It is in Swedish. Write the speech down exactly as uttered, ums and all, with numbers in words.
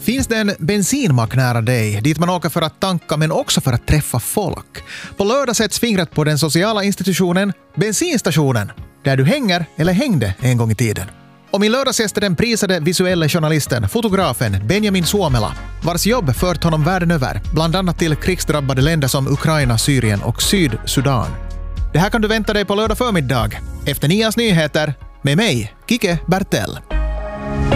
Finns det en bensinmack nära dig dit man åker för att tanka men också för att träffa folk? På lördag sätts fingret på den sociala institutionen bensinstationen, där du hänger eller hängde en gång i tiden. Och min lördagsgäst är den prisade visuella journalisten, fotografen Benjamin Suomela, vars jobb fört honom världen över, bland annat till krigsdrabbade länder som Ukraina, Syrien och Sydsudan. Det här kan du vänta dig på lördag förmiddag, efter Nias nyheter, med mig, Kike Bertell.